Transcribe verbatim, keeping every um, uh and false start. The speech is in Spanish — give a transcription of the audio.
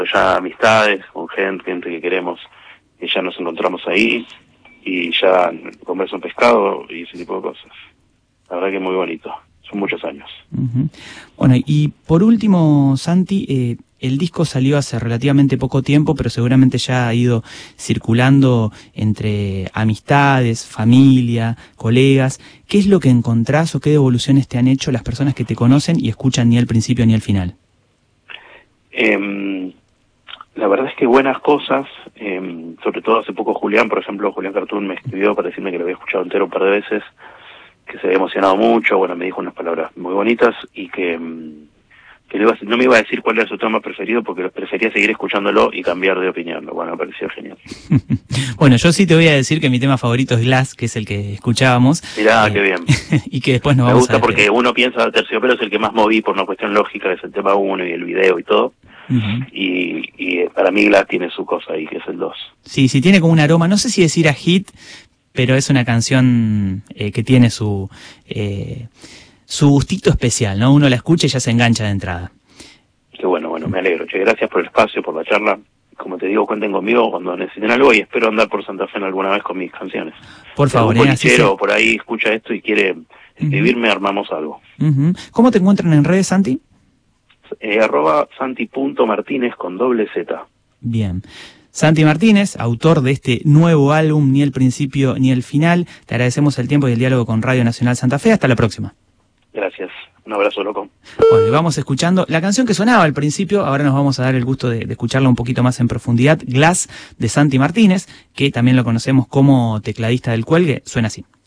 ya amistades con gente, gente que queremos, y ya nos encontramos ahí, y ya comerse un pescado y ese tipo de cosas. La verdad que es muy bonito, son muchos años. Uh-huh. Bueno, y por último, Santi, eh, el disco salió hace relativamente poco tiempo, pero seguramente ya ha ido circulando entre amistades, familia, colegas. ¿Qué es lo que encontrás o qué devoluciones te han hecho las personas que te conocen y escuchan ni el principio ni el final? Eh, la verdad es que buenas cosas, eh, sobre todo hace poco Julián, por ejemplo, Julián Cartoon me escribió para decirme que lo había escuchado entero un par de veces, que se había emocionado mucho, bueno, me dijo unas palabras muy bonitas y que... que le iba a, no me iba a decir cuál era su tema preferido porque prefería seguir escuchándolo y cambiar de opinión. Bueno, me pareció genial. Bueno, yo sí te voy a decir que mi tema favorito es Glass, que es el que escuchábamos. Mirá, eh, qué bien. Y que después nos me vamos gusta a porque uno piensa Terciopelo es el que más moví por una cuestión lógica, que es el tema uno y el video y todo. Uh-huh. y, y para mí Glass tiene su cosa ahí, que es el dos. Sí, sí, tiene como un aroma, no sé si decir a hit, pero es una canción eh, que tiene su... Eh, su gustito especial, ¿no? Uno la escucha y ya se engancha de entrada. Qué bueno, bueno, me alegro. Che, gracias por el espacio, por la charla. Como te digo, cuenten conmigo cuando necesiten algo y espero andar por Santa Fe alguna vez con mis canciones. Por si favor, algún eh, así polichero por ahí escucha esto y quiere escribirme, uh-huh. armamos algo. Uh-huh. ¿Cómo te encuentran en redes, Santi? Eh, arroba santi.martínez con doble Z. Bien. Santi Martínez, autor de este nuevo álbum, Ni el Principio ni el Final. Te agradecemos el tiempo y el diálogo con Radio Nacional Santa Fe. Hasta la próxima. Gracias. Un abrazo, loco. Bueno, y vamos escuchando la canción que sonaba al principio. Ahora nos vamos a dar el gusto de, de escucharla un poquito más en profundidad. Glass, de Santi Martínez, que también lo conocemos como tecladista del Cuelgue. Suena así.